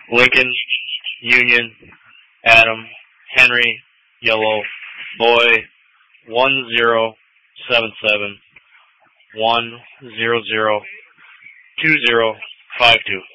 Lincoln, Union, Adam, Henry, Yellow, Boy, 1077 100 2052.